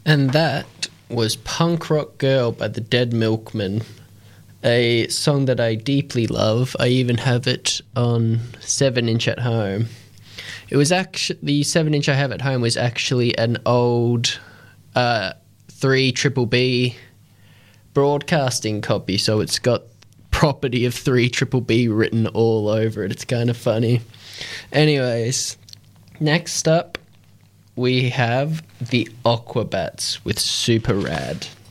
And that was Punk Rock Girl by the Dead Milkmen, a song that I deeply love. I even have it on 7-inch at home. It was actually, the 7-inch I have at home was actually an old 3BBB broadcasting copy, so it's got property of 3BBB written all over it. It's kind of funny. Anyways, next up we have the Aquabats with Super Rad.